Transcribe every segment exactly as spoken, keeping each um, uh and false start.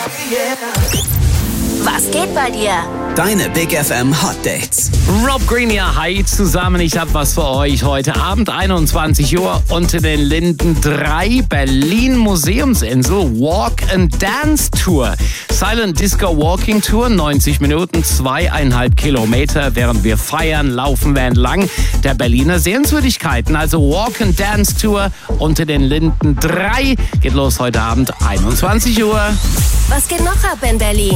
Was geht bei dir? Deine Big F M Hot Dates. Rob Green, ja, hi zusammen. Ich hab was für euch heute Abend, einundzwanzig Uhr, unter den Linden drei, Berlin Museumsinsel, Walk and Dance Tour. Silent Disco Walking Tour, neunzig Minuten, zweieinhalb Kilometer. Während wir feiern, laufen wir entlang der Berliner Sehenswürdigkeiten. Also Walk and Dance Tour unter den Linden drei. Geht los heute Abend, einundzwanzig Uhr. Was geht noch ab in Berlin?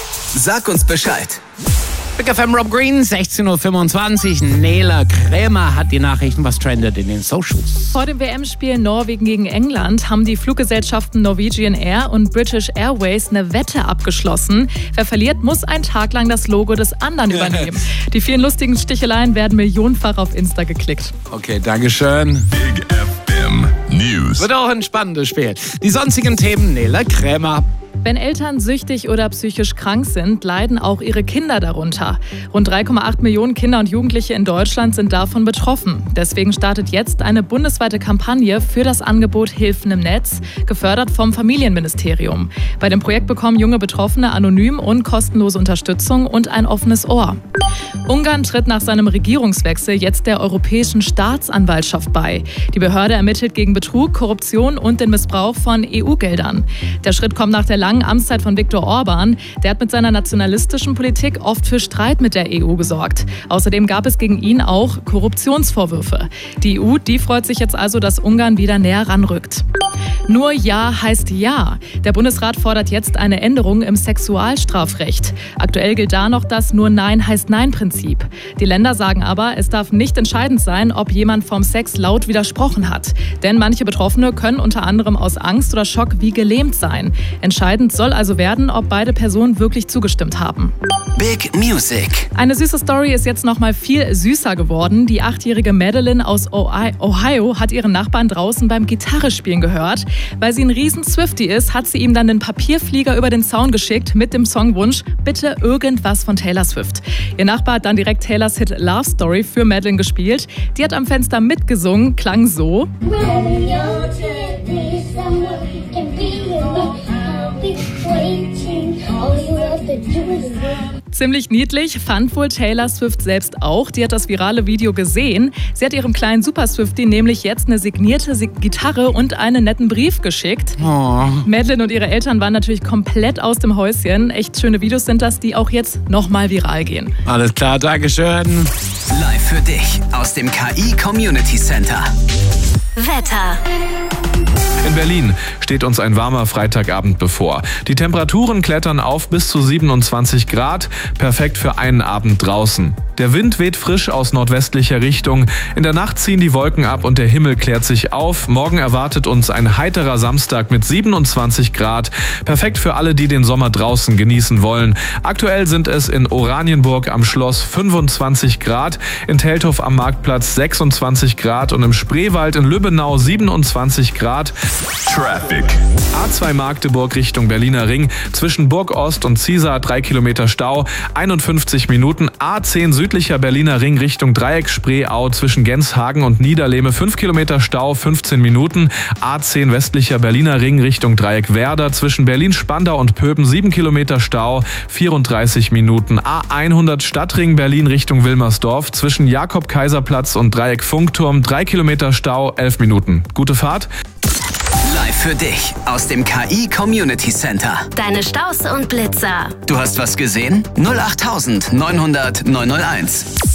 Sag uns Bescheid. Big F M Rob Green, sechzehn Uhr fünfundzwanzig. Nela Krämer hat die Nachrichten, was trendet in den Socials. Vor dem W M-Spiel Norwegen gegen England haben die Fluggesellschaften Norwegian Air und British Airways eine Wette abgeschlossen. Wer verliert, muss einen Tag lang das Logo des anderen übernehmen. Die vielen lustigen Sticheleien werden millionenfach auf Insta geklickt. Okay, Dankeschön. Big F M News. Wird auch ein spannendes Spiel. Die sonstigen Themen, Nela Krämer. Wenn Eltern süchtig oder psychisch krank sind, leiden auch ihre Kinder darunter. Rund drei Komma acht Millionen Kinder und Jugendliche in Deutschland sind davon betroffen. Deswegen startet jetzt eine bundesweite Kampagne für das Angebot Hilfen im Netz, gefördert vom Familienministerium. Bei dem Projekt bekommen junge Betroffene anonym und kostenlose Unterstützung und ein offenes Ohr. Ungarn tritt nach seinem Regierungswechsel jetzt der Europäischen Staatsanwaltschaft bei. Die Behörde ermittelt gegen Betrug, Korruption und den Missbrauch von E U-Geldern. Der Schritt kommt nach der langen Amtszeit von Viktor Orban. Der hat mit seiner nationalistischen Politik oft für Streit mit der E U gesorgt. Außerdem gab es gegen ihn auch Korruptionsvorwürfe. Die E U, die freut sich jetzt also, dass Ungarn wieder näher ranrückt. Nur Ja heißt Ja. Der Bundesrat fordert jetzt eine Änderung im Sexualstrafrecht. Aktuell gilt da noch das Nur Nein heißt Nein-Prinzip. Die Länder sagen aber, es darf nicht entscheidend sein, ob jemand vom Sex laut widersprochen hat. Denn manche Betroffene können unter anderem aus Angst oder Schock wie gelähmt sein. Entscheidend soll also werden, ob beide Personen wirklich zugestimmt haben. Big Music. Eine süße Story ist jetzt noch mal viel süßer geworden. Die achtjährige Madeline aus Ohio hat ihren Nachbarn draußen beim Gitarrespielen gehört. Weil sie ein riesen Swiftie ist, hat sie ihm dann den Papierflieger über den Zaun geschickt mit dem Songwunsch, bitte irgendwas von Taylor Swift. Ihr Nachbar hat dann direkt Taylors Hit Love Story für Madeline gespielt. Die hat am Fenster mitgesungen, klang so. Ziemlich niedlich, fand wohl Taylor Swift selbst auch. Die hat das virale Video gesehen. Sie hat ihrem kleinen Super Swiftie nämlich jetzt eine signierte Gitarre und einen netten Brief geschickt. Oh. Madeline und ihre Eltern waren natürlich komplett aus dem Häuschen. Echt schöne Videos sind das, die auch jetzt nochmal viral gehen. Alles klar, Dankeschön. Live für dich aus dem K I Community Center. Wetter. In Berlin steht uns ein warmer Freitagabend bevor. Die Temperaturen klettern auf bis zu siebenundzwanzig Grad, perfekt für einen Abend draußen. Der Wind weht frisch aus nordwestlicher Richtung. In der Nacht ziehen die Wolken ab und der Himmel klärt sich auf. Morgen erwartet uns ein heiterer Samstag mit siebenundzwanzig Grad. Perfekt für alle, die den Sommer draußen genießen wollen. Aktuell sind es in Oranienburg am Schloss fünfundzwanzig Grad, in Teltow am Marktplatz sechsundzwanzig Grad und im Spreewald in Lübbenau siebenundzwanzig Grad. Traffic. A zwei Magdeburg Richtung Berliner Ring. Zwischen Burg Ost und Ziesar drei Kilometer Stau, einundfünfzig Minuten. A zehn südlicher Berliner Ring Richtung Dreieck Spreeau zwischen Genshagen und Niederlehme fünf Kilometer Stau, fünfzehn Minuten. A zehn westlicher Berliner Ring Richtung Dreieck Werder zwischen Berlin-Spandau und Pöben sieben Kilometer Stau, vierunddreißig Minuten. A hundert Stadtring Berlin Richtung Wilmersdorf zwischen Jakob-Kaiser-Platz und Dreieck Funkturm drei Kilometer Stau, elf Minuten. Gute Fahrt. Live für dich aus dem K I Community Center. Deine Staus und Blitzer. Du hast was gesehen? null acht neunhundert neunhunderт neunhunderteins.